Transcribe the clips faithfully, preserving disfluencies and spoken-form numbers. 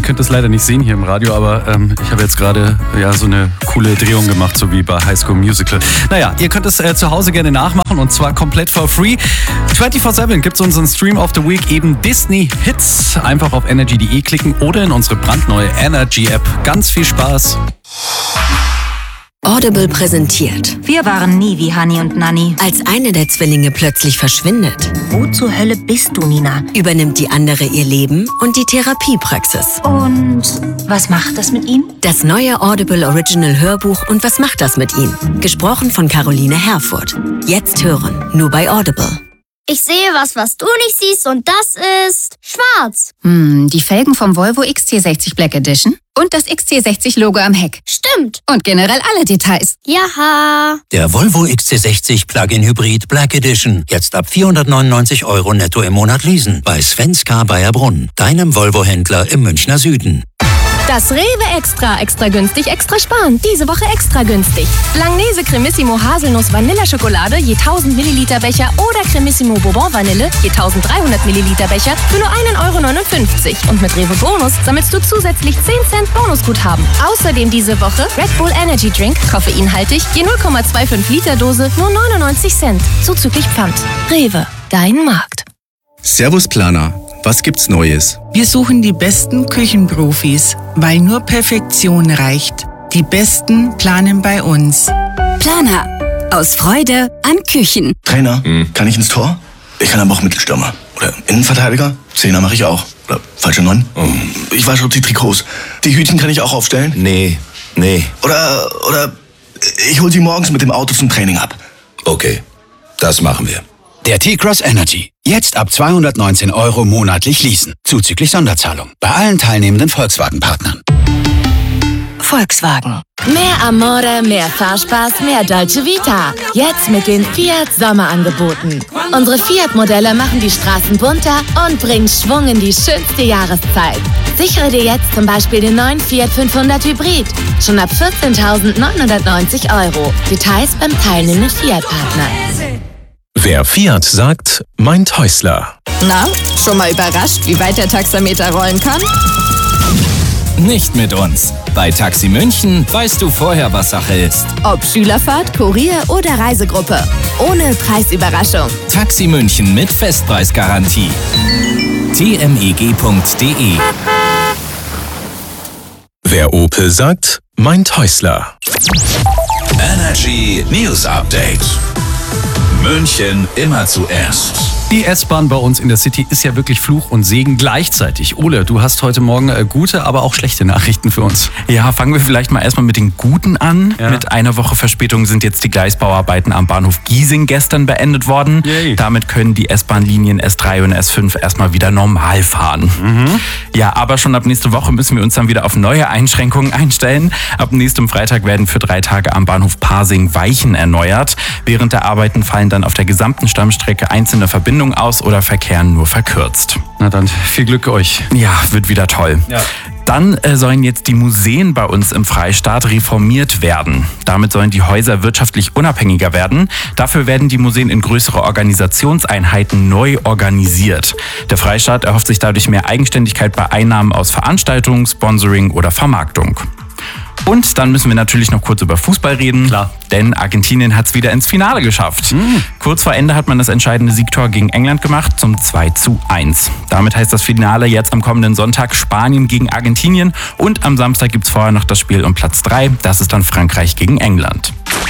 könnt das leider nicht sehen hier im Radio, aber ähm, ich habe jetzt gerade ja so eine coole Drehung gemacht, so wie bei High School Musical. Naja, ihr könnt es äh, zu Hause gerne nachmachen und zwar komplett for free. vierundzwanzig sieben gibt es unseren Stream of the Week, eben Disney Hits. Einfach auf energy punkt de klicken oder in unsere brandneue Energy App. Ganz viel Spaß. Audible präsentiert. Wir waren nie wie Hani und Nanni. Als eine der Zwillinge plötzlich verschwindet, Wo zur Hölle bist du, Nina? übernimmt die andere ihr Leben und die Therapiepraxis. Und was macht das mit ihm? Das neue Audible Original Hörbuch und was macht das mit ihm? Gesprochen von Caroline Herfurth. Jetzt hören, nur bei Audible. Ich sehe was, was du nicht siehst und das ist schwarz. Hm, die Felgen vom Volvo X C sechzig Black Edition und das X C sechzig Logo am Heck. Stimmt. Und generell alle Details. Jaha. Der Volvo X C sechzig Plug-in Hybrid Black Edition. Jetzt ab vierhundertneunundneunzig Euro netto im Monat leasen. Bei Svenska Bayerbrunn, deinem Volvo-Händler im Münchner Süden. Das Rewe Extra. Extra günstig, extra sparen. Diese Woche extra günstig. Langnese Cremissimo Haselnuss Vanilleschokolade je tausend Milliliter Becher oder Cremissimo Bourbon Vanille je eintausenddreihundert Milliliter Becher für nur ein Euro neunundfünfzig. Und mit Rewe Bonus sammelst du zusätzlich zehn Cent Bonusguthaben. Außerdem diese Woche Red Bull Energy Drink, koffeinhaltig, je null Komma fünfundzwanzig Liter Dose, nur neunundneunzig Cent. Zuzüglich Pfand. Rewe, dein Markt. Servus Planer, was gibt's Neues? Wir suchen die besten Küchenprofis, weil nur Perfektion reicht. Die Besten planen bei uns. Planer. Aus Freude an Küchen. Trainer, hm. kann ich ins Tor? Ich kann aber auch Mittelstürmer. Oder Innenverteidiger? Zehner mache ich auch. Oder falsche Neun? Oh. Ich wasche die Trikots. Die Hütchen kann ich auch aufstellen? Nee, nee. Oder, oder ich hol sie morgens mit dem Auto zum Training ab. Okay, das machen wir. Der T-Cross Energy. Jetzt ab zweihundertneunzehn Euro monatlich leasen. Zuzüglich Sonderzahlung. Bei allen teilnehmenden Volkswagen-Partnern. Volkswagen. Mehr Amore, mehr Fahrspaß, mehr Dolce Vita. Jetzt mit den Fiat Sommerangeboten. Unsere Fiat-Modelle machen die Straßen bunter und bringen Schwung in die schönste Jahreszeit. Sichere dir jetzt zum Beispiel den neuen Fiat fünfhundert Hybrid. Schon ab vierzehntausendneunhundertneunzig Euro. Details beim teilnehmenden Fiat-Partner. Wer Fiat sagt, meint Häusler. Na, schon mal überrascht, wie weit der Taxameter rollen kann? Nicht mit uns. Bei Taxi München weißt du vorher, was Sache ist. Ob Schülerfahrt, Kurier oder Reisegruppe. Ohne Preisüberraschung. Taxi München mit Festpreisgarantie. t m e g punkt d e. Wer Opel sagt, meint Häusler. Energy News Update. München immer zuerst. Die S-Bahn bei uns in der City ist ja wirklich Fluch und Segen gleichzeitig. Ole, du hast heute Morgen äh, gute, aber auch schlechte Nachrichten für uns. Ja, fangen wir vielleicht mal erstmal mit den guten an. Ja. Mit einer Woche Verspätung sind jetzt die Gleisbauarbeiten am Bahnhof Giesing gestern beendet worden. Yay. Damit können die S-Bahn-Linien S drei und S fünf erstmal wieder normal fahren. Mhm. Ja, aber schon ab nächste Woche müssen wir uns dann wieder auf neue Einschränkungen einstellen. Ab nächstem Freitag werden für drei Tage am Bahnhof Pasing Weichen erneuert. Während der Arbeiten fallen dann auf der gesamten Stammstrecke einzelne Verbindungen aus oder verkehren nur verkürzt. Na dann, viel Glück euch. Ja, wird wieder toll. Ja. Dann äh, sollen jetzt die Museen bei uns im Freistaat reformiert werden. Damit sollen die Häuser wirtschaftlich unabhängiger werden. Dafür werden die Museen in größere Organisationseinheiten neu organisiert. Der Freistaat erhofft sich dadurch mehr Eigenständigkeit bei Einnahmen aus Veranstaltungen, Sponsoring oder Vermarktung. Und dann müssen wir natürlich noch kurz über Fußball reden. Klar. Denn Argentinien hat es wieder ins Finale geschafft. Mhm. Kurz vor Ende hat man das entscheidende Siegtor gegen England gemacht zum zwei zu eins. Damit heißt das Finale jetzt am kommenden Sonntag Spanien gegen Argentinien. Und am Samstag gibt es vorher noch das Spiel um Platz drei. Das ist dann Frankreich gegen England.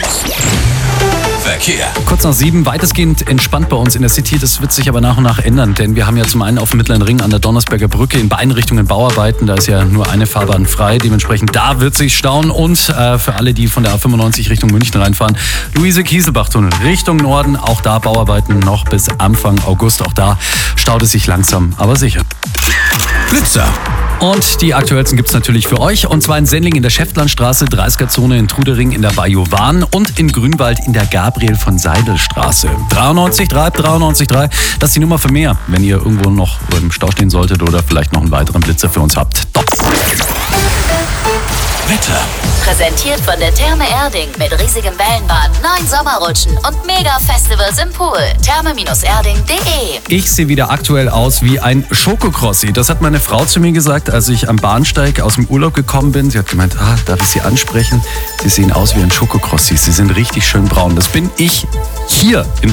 Verkehr. Kurz nach sieben, weitestgehend entspannt bei uns in der City. Das wird sich aber nach und nach ändern, denn wir haben ja zum einen auf dem Mittleren Ring an der Donnersberger Brücke in beiden Richtungen Bauarbeiten. Da ist ja nur eine Fahrbahn frei. Dementsprechend da wird sich stauen. Und äh, für alle, die von der A fünfundneunzig Richtung München reinfahren, Luise-Kieselbach-Tunnel Richtung Norden. Auch da Bauarbeiten noch bis Anfang August. Auch da staut es sich langsam, aber sicher. Blitzer. Und die aktuellsten gibt es natürlich für euch. Und zwar in Sendling in der Schäftlandstraße, dreißiger-Zone in Trudering in der Bajowan und in Grünwald in der Gabriel von Seidel Straße. dreiundneunzig drei, dreiundneunzig drei, das ist die Nummer für mehr, wenn ihr irgendwo noch im Stau stehen solltet oder vielleicht noch einen weiteren Blitzer für uns habt. Top. Wetter. Präsentiert von der Therme Erding mit riesigem Wellenbad, neun Sommerrutschen und Mega-Festivals im Pool. therme erding punkt de. Ich sehe wieder aktuell aus wie ein Schokokrossi. Das hat meine Frau zu mir gesagt, als ich am Bahnsteig aus dem Urlaub gekommen bin. Sie hat gemeint, ah, darf ich Sie ansprechen? Sie sehen aus wie ein Schokokrossi. Sie sind richtig schön braun. Das bin ich hier in